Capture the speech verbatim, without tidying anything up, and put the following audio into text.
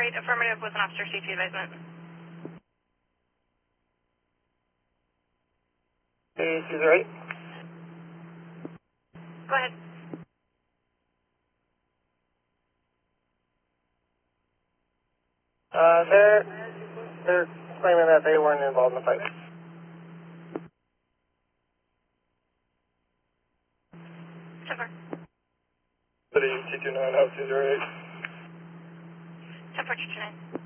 eight, affirmative with an officer safety advisement. Hey, two zero eight. Go ahead. Uh, they're, they're claiming that they weren't involved in the fight. ten four. City two two nine, house two zero eight. ten four two two nine.